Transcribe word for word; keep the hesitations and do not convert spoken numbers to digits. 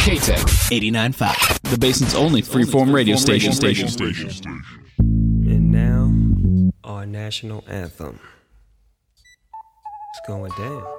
K-Tech eighty-nine point five, the Basin's only freeform radio station. station. And now, our national anthem. It's going down.